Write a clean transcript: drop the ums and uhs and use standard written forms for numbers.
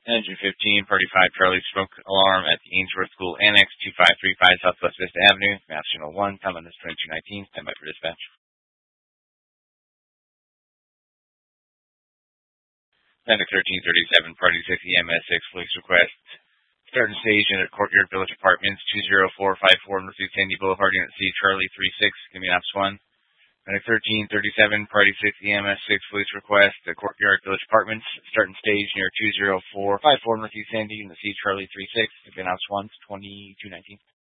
Engine 15, Party 5, Charlie, smoke alarm at the Ainsworth School Annex, 2535 Southwest Vista Avenue, Mass Channel 1, time on this 2219, stand by for dispatch. Panic 1337, Party 6, EMS 6, police request. Start and stage in at Courtyard Village Apartments, 20454 Northeast Sandy Boulevard, Unit C, Charlie 36, give me ops 1. Panic 1337, Party 6, EMS 6, police request at Courtyard Village Apartments. Start and stage near 20454 Northeast Sandy, Unit C, Charlie 36, give me ops 1, 2219.